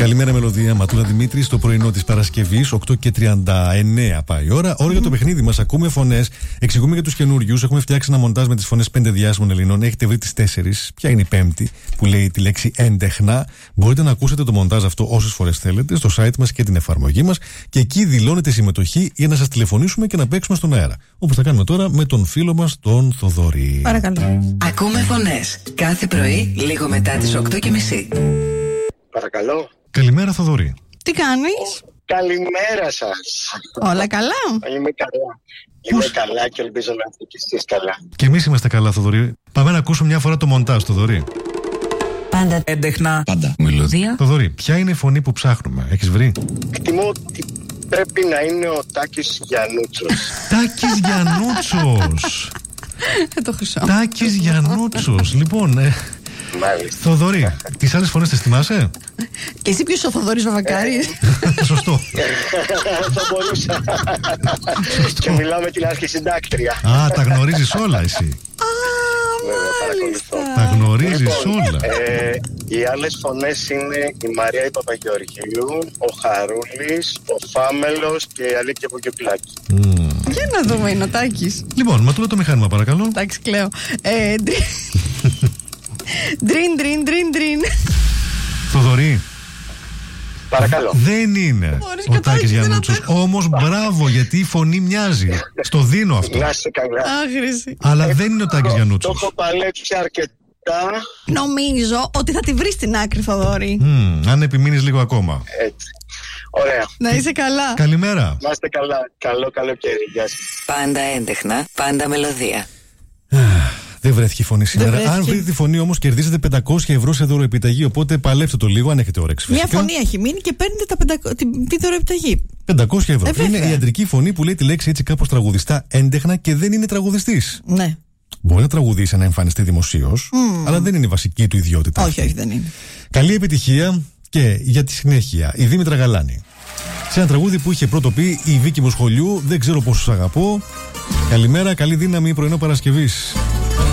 Καλημέρα, Μελωδία. Ματούλα Δημήτρη, στο πρωινό της Παρασκευής, 8:39 πάει η ώρα. Ώρα για το παιχνίδι μας. Ακούμε φωνές, εξηγούμε για τους καινούριους. Έχουμε φτιάξει ένα μοντάζ με τις φωνές 5 διάσημων Ελληνών. Έχετε βρει τις 4. Ποια είναι η 5η που λέει τη λέξη έντεχνα? Μπορείτε να ακούσετε το μοντάζ αυτό όσες φορές θέλετε στο site μας και την εφαρμογή μας. Και εκεί δηλώνετε συμμετοχή για να σας τηλεφωνήσουμε και να παίξουμε στον αέρα. Όπως θα κάνουμε τώρα με τον φίλο μας τον Θοδωρή. Παρακαλώ. Ακούμε φωνές κάθε πρωί, λίγο μετά τις 8:30. Παρακαλώ. Καλημέρα, Θοδωρή. Τι κάνεις? Καλημέρα σας. Όλα καλά? Είμαι καλά. Είμαι καλά και ελπίζω να είστε και εσείς καλά. Και εμείς είμαστε καλά, Θοδωρή. Πάμε να ακούσουμε μια φορά το μοντάζ, Θοδωρή. Πάντα έντεχνα. Πάντα μελωδία. Θοδωρή, ποια είναι η φωνή που ψάχνουμε? Έχεις βρει? Εκτιμώ ότι πρέπει να είναι ο Τάκης Γιαννούτσος. Τάκης Γιαννούτσος. Το χρυσό. Τάκης Γιαννούτσος. Λοιπόν, Μάλιστα. Θοδωρή, τις άλλες φωνές τις θυμάσαι? Και εσύ ποιος ο Θοδωρής Βαβακάρης? Σωστό. Θα μπορούσα. Και μιλάω με την αρχισυντάκτρια. Α, τα γνωρίζεις όλα εσύ. Βέβαια, παρακολουθώ. Τα γνωρίζεις όλα. Οι άλλες φωνές είναι η Μαρία η Παπαγεωργίου, ο Χαρούλης, ο Φάμελος και η Αλίκη Ποκεπλάκη. Για να δούμε, είναι ο Τάκης. Λοιπόν, ματούλα το μηχάνημα, παρακαλώ. Εντάξει, κλαίω. Ντριν. Θοδωρή. Παρακαλώ. Δεν είναι ο Τάκης Γιαννούτσος. Όμως μπράβο, γιατί η φωνή μοιάζει. Στο δίνω αυτό. Να είσαι καλά. Άχρηση. Αλλά δεν είναι ο Τάκης Το Γιαννούτσος. έχω παλέψει αρκετά. Νομίζω ότι θα τη βρεις στην άκρη, Θοδωρή. Αν επιμείνεις λίγο ακόμα. Έτσι. Ωραία. Να είσαι καλά. Καλημέρα. Να είστε καλά. Καλό καλοκαίρι. Γεια σας. Πάντα έντεχνα, πάντα μελωδία. Δεν βρέθηκε η φωνή σήμερα. βρέθηκε. Αν βρείτε τη φωνή όμως, κερδίζετε 500 ευρώ σε δωροεπιταγή. Οπότε παλέψτε το λίγο, αν έχετε όρεξη. Μια Φυσικά. φωνή έχει μείνει και παίρνετε τη δωροεπιταγή. 500 ευρώ. Βέβαια. Είναι η ιατρική φωνή που λέει τη λέξη έτσι κάπως τραγουδιστά έντεχνα και δεν είναι τραγουδιστής. Ναι. Μπορεί να τραγουδήσει, να εμφανιστεί δημοσίως, αλλά δεν είναι η βασική του ιδιότητα. Όχι, δεν είναι. Καλή επιτυχία και για τη συνέχεια η Δήμητρα Γαλάνη. Σε ένα τραγούδι που είχε πρώτο πει η Βίκη Μοσχολιού, δεν ξέρω πόσο σ' αγαπώ. Καλημέρα, καλή δύναμη πρωινό Παρασκευής.